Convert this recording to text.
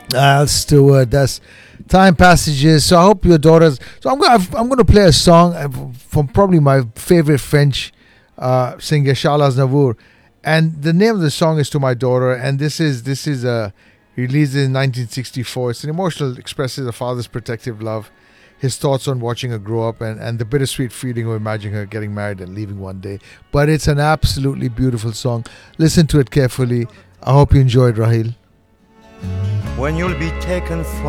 Stewart. That's time passages. So I hope your daughters. So I'm going to play a song from probably my favorite French singer, Charles Aznavour, and the name of the song is To My Daughter, and this is released in 1964. It's an emotional expresses a father's protective love, his thoughts on watching her grow up, and the bittersweet feeling of imagining her getting married and leaving one day. But it's an absolutely beautiful song. Listen to it carefully. I hope you enjoyed, Rahil. When you'll be taken